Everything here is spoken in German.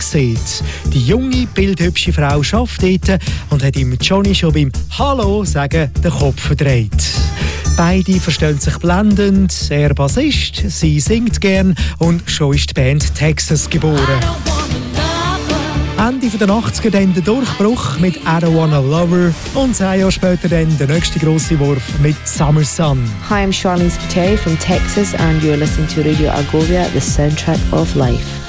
sieht. Die junge, bildhübsche Frau arbeitet dort und hat ihm Johnny schon beim «Hallo» sagen den Kopf verdreht. Beide verstehen sich blendend, er Bassist, sie singt gern und schon ist die Band Texas geboren. Ende der 80er dann der Durchbruch mit «I Don't Wanna Love Her» und 10 Jahre später dann der nächste grosse Wurf mit «Summer Sun». Hi, I'm Charlene Spiteri from Texas and you're listening to Radio Argovia, the soundtrack of life.